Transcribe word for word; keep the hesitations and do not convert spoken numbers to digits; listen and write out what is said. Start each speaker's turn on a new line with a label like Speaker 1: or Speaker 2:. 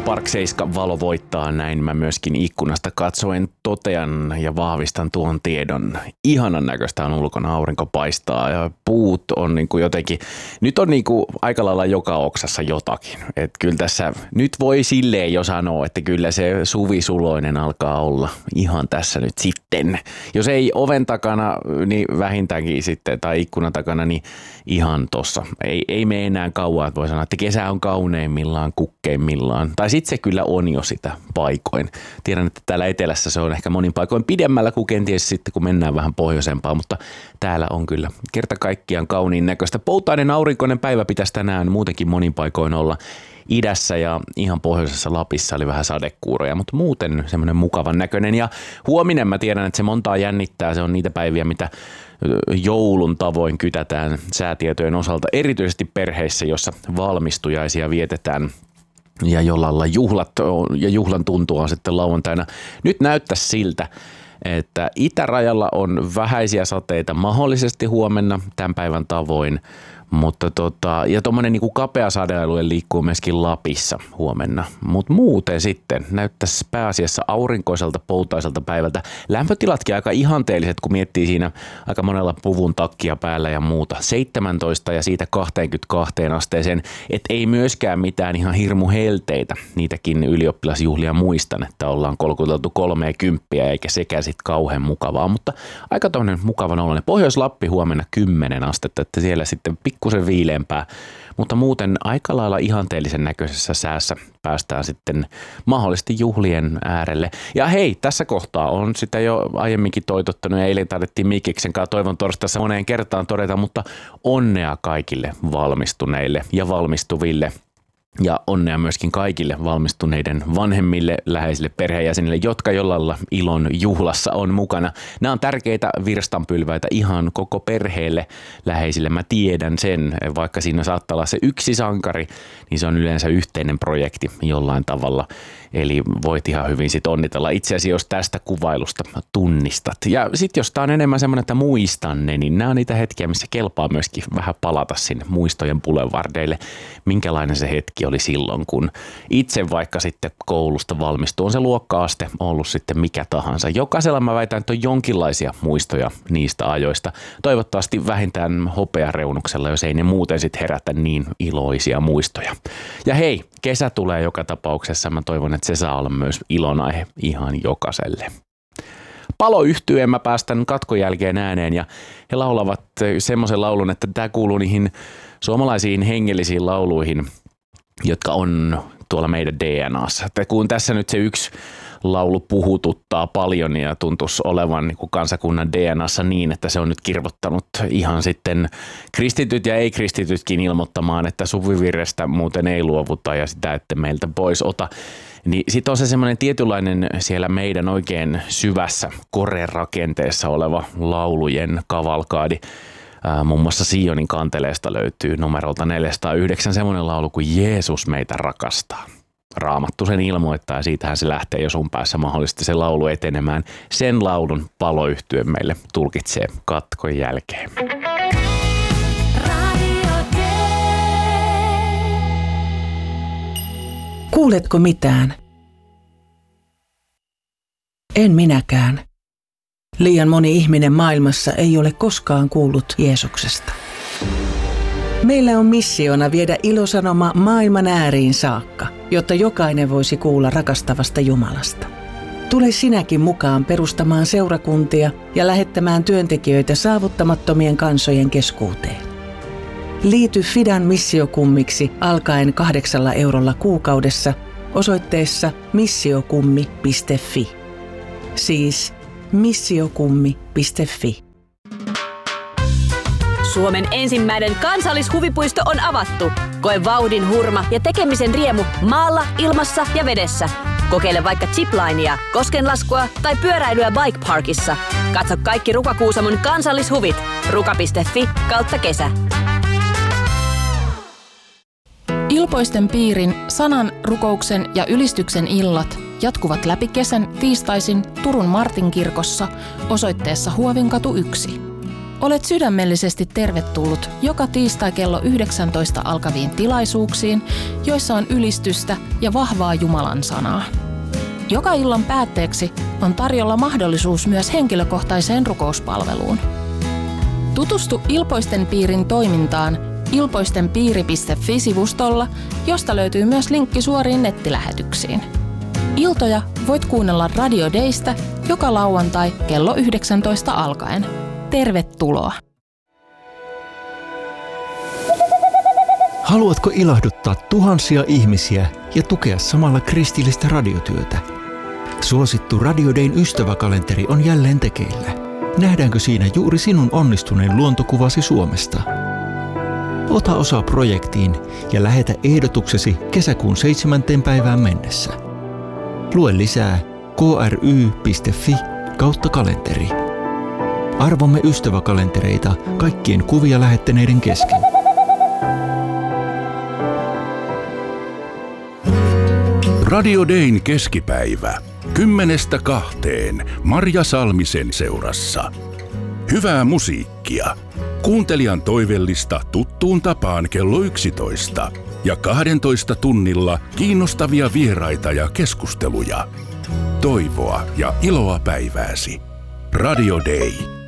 Speaker 1: Park seitsemän valo voittaa, näin mä myöskin ikkunasta katsoen totean ja vahvistan tuon tiedon. Ihanan näköistä on ulkona, aurinko paistaa ja puut on niin kuin jotenkin, nyt on niin kuin aika lailla joka oksassa jotakin. Että kyllä tässä nyt voi silleen jo sanoa, että kyllä se Suvi Suloinen alkaa olla ihan tässä nyt sitten. Jos ei oven takana, niin vähintäänkin sitten, tai ikkunan takana, niin ihan tossa. Ei, ei mene enää kauan, että voi sanoa, että kesä on kauneimmillaan, kukkeimmillaan. Tai sitten se kyllä on jo sitä paikoin. Tiedän, että täällä etelässä se on ehkä monin paikoin pidemmällä kuin kenties sitten, kun mennään vähän pohjoisempaan, mutta täällä on kyllä kerta kaikkiaan kauniin näköistä. Poutainen aurinkoinen päivä pitäisi tänään muutenkin monin paikoin olla. Idässä ja ihan pohjoisessa Lapissa oli vähän sadekuuroja, mutta muuten semmoinen mukavan näköinen. Ja huominen mä tiedän, että se montaa jännittää. Se on niitä päiviä, mitä joulun tavoin kytätään säätietojen osalta, erityisesti perheissä, jossa valmistujaisia vietetään ja jollalla juhlat ja juhlan tuntua on sitten lauantaina. Nyt näyttäisi siltä, että itärajalla on vähäisiä sateita mahdollisesti huomenna tämän päivän tavoin, mutta tota, ja tuommoinen niinku kapea sadealue liikkuu myöskin Lapissa huomenna, mutta muuten sitten näyttäisi pääasiassa aurinkoiselta poutaiselta päivältä. Lämpötilatkin aika ihanteelliset, kun miettii siinä aika monella puvun takkia päällä ja muuta. seitsemäntoista ja siitä kaksikymmentäkaksi asteeseen, että ei myöskään mitään ihan hirmu helteitä. Niitäkin ylioppilasjuhlia muistan, että ollaan kolkuteltu kolmekymppiä eikä sekään sitten kauhean mukavaa, mutta aika tuommoinen mukavan oloinen. Pohjois-Lappi huomenna kymmenen astetta, että siellä sitten pikkusen viileämpää, mutta muuten aika lailla ihanteellisen näköisessä säässä päästään sitten mahdollisesti juhlien äärelle. Ja hei, tässä kohtaa on sitä jo aiemminkin toitottanut ja eilen taidettiin Mikiksen kanssa toivon torstaissa moneen kertaan todeta, mutta onnea kaikille valmistuneille ja valmistuville. Ja onnea myöskin kaikille valmistuneiden vanhemmille, läheisille perheenjäsenille, jotka jollain ilon juhlassa on mukana. Nämä on tärkeitä virstanpylväitä ihan koko perheelle läheisille. Mä tiedän sen, vaikka siinä saattaa olla se yksi sankari, niin se on yleensä yhteinen projekti jollain tavalla. Eli voit ihan hyvin sit onnitella itseäsi, jos tästä kuvailusta tunnistat. Ja sitten jos tää on enemmän semmoinen, että muistan ne, niin nämä on niitä hetkiä, missä kelpaa myöskin vähän palata sinne muistojen boulevardeille. Minkälainen se hetki oli silloin, kun itse vaikka sitten koulusta valmistuu. On se luokka-aste ollut sitten mikä tahansa. Jokaisella mä väitän, että on jonkinlaisia muistoja niistä ajoista. Toivottavasti vähintään hopeareunuksella, jos ei ne muuten sitten herätä niin iloisia muistoja. Ja hei, kesä tulee joka tapauksessa. Mä toivon, että se saa olla myös ilonaihe ihan jokaiselle. Paloyhtyeen mä päästän katkon jälkeen ääneen ja he laulavat semmoisen laulun, että tämä kuuluu niihin suomalaisiin hengellisiin lauluihin, jotka on tuolla meidän D N A:ssa. Että kun tässä nyt se yksi laulu puhututtaa paljon ja tuntuisi olevan niin kuin kansakunnan D N A:ssa niin, että se on nyt kirvottanut ihan sitten kristityt ja ei-kristitytkin ilmoittamaan, että suvivirrestä muuten ei luovuta ja sitä, että meiltä pois ota. Niin sitten on se semmoinen tietynlainen siellä meidän oikein syvässä korerakenteessa oleva laulujen kavalkaadi. Ää, muun muassa Sionin kanteleesta löytyy numerolta neljäsataayhdeksän semmoinen laulu kuin Jeesus meitä rakastaa. Raamattu sen ilmoittaa ja siitähän se lähtee jo sun päässä mahdollisesti se laulu etenemään. Sen laulun Paloyhtye meille tulkitsee katkon jälkeen.
Speaker 2: Kuuletko mitään? En minäkään. Liian moni ihminen maailmassa ei ole koskaan kuullut Jeesuksesta. Meillä on missiona viedä ilosanoma maailman ääriin saakka, jotta jokainen voisi kuulla rakastavasta Jumalasta. Tule sinäkin mukaan perustamaan seurakuntia ja lähettämään työntekijöitä saavuttamattomien kansojen keskuuteen. Liity Fidan missiokummiksi alkaen kahdeksalla eurolla kuukaudessa osoitteessa missiokummi piste fi. Siis missiokummi piste fi.
Speaker 3: Suomen ensimmäinen kansallishuvipuisto on avattu. Koe vauhdin hurma ja tekemisen riemu maalla, ilmassa ja vedessä. Kokeile vaikka ziplinea, koskenlaskua tai pyöräilyä Bike Parkissa. Katso kaikki Ruka-Kuusamon kansallishuvit. ruka piste fi kautta kesä.
Speaker 4: Ilpoisten piirin sanan, rukouksen ja ylistyksen illat jatkuvat läpi kesän tiistaisin Turun Martinkirkossa osoitteessa Huovinkatu yksi. Olet sydämellisesti tervetullut joka tiistai kello yhdeksäntoista alkaviin tilaisuuksiin, joissa on ylistystä ja vahvaa Jumalan sanaa. Joka illan päätteeksi on tarjolla mahdollisuus myös henkilökohtaiseen rukouspalveluun. Tutustu Ilpoisten piirin toimintaan ilpoistenpiiri piste fi-sivustolla, josta löytyy myös linkki suoriin nettilähetyksiin. Iltoja voit kuunnella Radio Daystä joka lauantai kello yhdeksäntoista alkaen. Tervetuloa!
Speaker 5: Haluatko ilahduttaa tuhansia ihmisiä ja tukea samalla kristillistä radiotyötä? Suosittu Radio Dayn ystäväkalenteri on jälleen tekeillä. Nähdäänkö siinä juuri sinun onnistuneen luontokuvasi Suomesta? Ota osaa projektiin ja lähetä ehdotuksesi kesäkuun seitsemänteen päivään mennessä. Lue lisää k r y piste f i kautta kalenteri. Arvomme ystäväkalentereita kaikkien kuvia lähettäneiden kesken.
Speaker 6: Radio Dayn keskipäivä. Kymmenestä kahteen Marja Salmisen seurassa. Hyvää musiikkia. Kuuntelijan toivellista tuttuun tapaan kello yksitoista. Ja kahdentoista tunnilla kiinnostavia vieraita ja keskusteluja. Toivoa ja iloa päivääsi. Radio Day.